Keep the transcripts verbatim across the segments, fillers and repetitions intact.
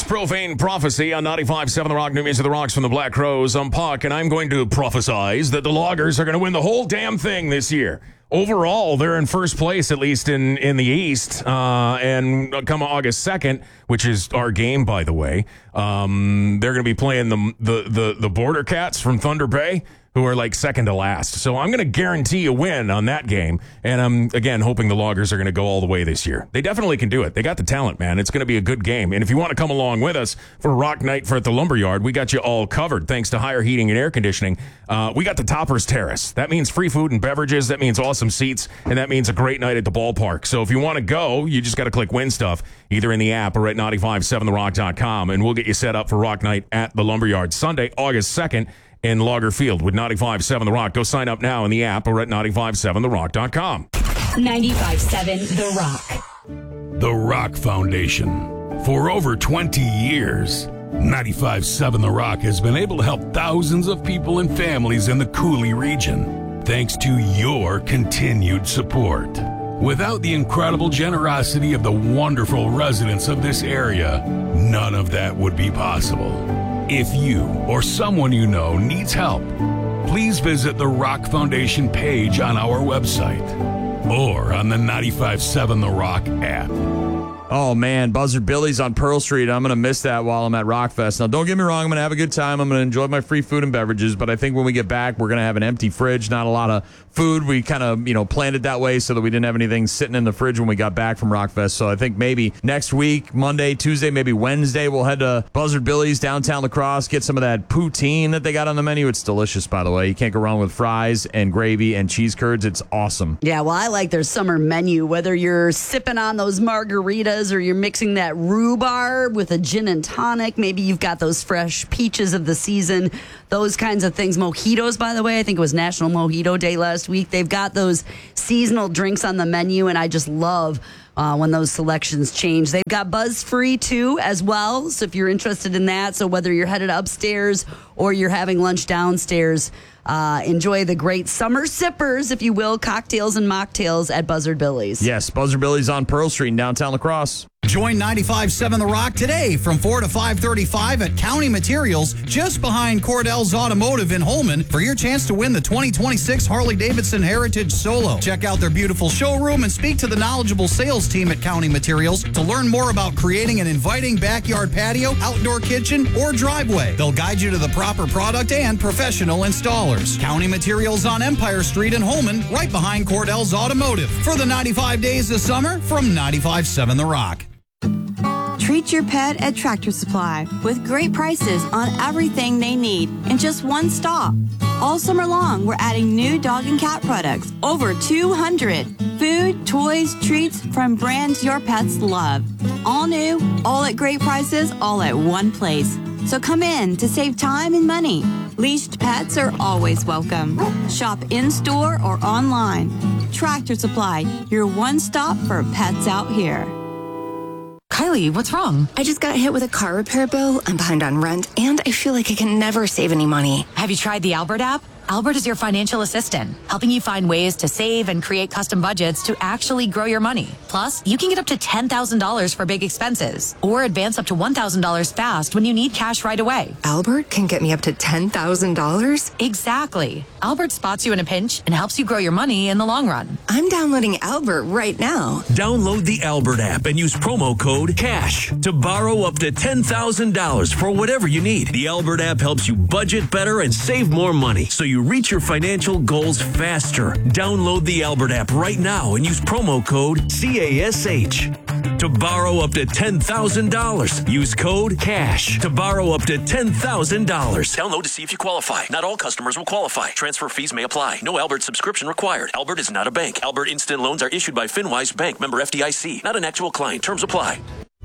Profane Prophecy on ninety-five point seven The Rock, New Music of the Rocks from the Black Crowes. I'm Puck, and I'm going to prophesize that the Loggers are going to win the whole damn thing this year. Overall, they're in first place, at least in, in the East, uh, and come August second, which is our game, by the way, um, they're going to be playing the, the, the, the Border Cats from Thunder Bay, who are like second to last. So I'm going to guarantee a win on that game. And I'm, again, hoping the Loggers are going to go all the way this year. They definitely can do it. They got the talent, man. It's going to be a good game. And if you want to come along with us for Rock Night for at the Lumberyard, we got you all covered thanks to Higher Heating and Air Conditioning. Uh, we got the Toppers Terrace. That means free food and beverages. That means awesome seats. And that means a great night at the ballpark. So if you want to go, you just got to click Win Stuff, either in the app or at ninety-five point seven the rock dot com. And we'll get you set up for Rock Night at the Lumberyard Sunday, August second. In Logger Field with ninety-five point seven The Rock. Go sign up now in the app or at ninety-five point seven the rock dot com. ninety-five point seven The Rock. The Rock Foundation. For over twenty years, ninety-five point seven The Rock has been able to help thousands of people and families in the Cooley region, thanks to your continued support. Without the incredible generosity of the wonderful residents of this area, none of that would be possible. If you or someone you know needs help, please visit the Rock Foundation page on our website or on the ninety-five point seven The Rock app. Oh, man, Buzzard Billy's on Pearl Street. I'm going to miss that while I'm at Rockfest. Now, don't get me wrong. I'm going to have a good time. I'm going to enjoy my free food and beverages, but I think when we get back, we're going to have an empty fridge, not a lot of food. We kind of, you know, planned it that way so that we didn't have anything sitting in the fridge when we got back from Rockfest. So I think maybe next week, Monday, Tuesday, maybe Wednesday, we'll head to Buzzard Billy's downtown La Crosse, get some of that poutine that they got on the menu. It's delicious, by the way. You can't go wrong with fries and gravy and cheese curds. It's awesome. Yeah, well, I like their summer menu, whether you're sipping on those margaritas or you're mixing that rhubarb with a gin and tonic. Maybe you've got those fresh peaches of the season, those kinds of things. Mojitos, by the way, I think it was National Mojito Day last week. They've got those seasonal drinks on the menu, and I just love uh, when those selections change. They've got Buzz Free, too, as well, so if you're interested in that. So whether you're headed upstairs or you're having lunch downstairs, Uh, enjoy the great summer sippers, if you will, cocktails and mocktails at Buzzard Billy's. Yes, Buzzard Billy's on Pearl Street in downtown La Crosse. Join ninety-five point seven The Rock today from four to five thirty-five at County Materials, just behind Cordell's Automotive in Holman, for your chance to win the twenty twenty-six Harley-Davidson Heritage Solo. Check out their beautiful showroom and speak to the knowledgeable sales team at County Materials to learn more about creating an inviting backyard patio, outdoor kitchen, or driveway. They'll guide you to the proper product and professional installers. County Materials on Empire Street in Holman, right behind Cordell's Automotive. For the ninety-five days of summer from ninety-five point seven The Rock. Treat your pet at Tractor Supply with great prices on everything they need in just one stop. All summer long, we're adding new dog and cat products, over two hundred. Food, toys, treats from brands your pets love. All new, all at great prices, all at one place. So come in to save time and money. Leashed pets are always welcome. Shop in-store or online. Tractor Supply, your one stop for pets out here. Kylie, what's wrong? I just got hit with a car repair bill. I'm behind on rent, and I feel like I can never save any money. Have you tried the Albert app? Albert is your financial assistant, helping you find ways to save and create custom budgets to actually grow your money. Plus, you can get up to ten thousand dollars for big expenses, or advance up to one thousand dollars fast when you need cash right away. Albert can get me up to ten thousand dollars? Exactly. Albert spots you in a pinch and helps you grow your money in the long run. I'm downloading Albert right now. Download the Albert app and use promo code CASH to borrow up to ten thousand dollars for whatever you need. The Albert app helps you budget better and save more money, so you reach your financial goals faster. Download the Albert app right now and use promo code CASH to borrow up to ten thousand dollars. Use code CASH to borrow up to ten thousand dollars. Download to see if you qualify. Not all customers will qualify. Transfer fees may apply. No Albert subscription required. Albert is not a bank. Albert Instant Loans are issued by FinWise Bank, member F D I C. Not an actual client. Terms apply.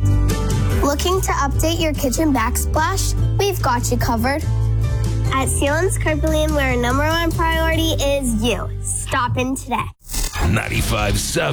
Looking to update your kitchen backsplash? We've got you covered. At Sealands Carpelian, where our number one priority is you. Stop in today. ninety-five point seven